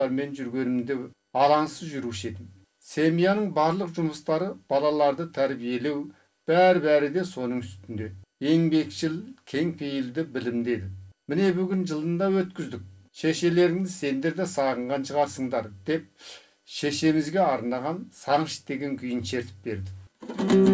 мен жүргенімде алаңсыз жүруші едім. Семьяның барлық жұмыстары, балаларды тәрбиелеу, бәрі де соның үстінде. Еңбекшіл, кең пейілді, білімді еді. Міне бүгін жылында өткіздік. Шешелеріңді сендер де сағынған шығарсыңдар деп шешемізге арнаған Сағыныш деген күйін шертіп берді.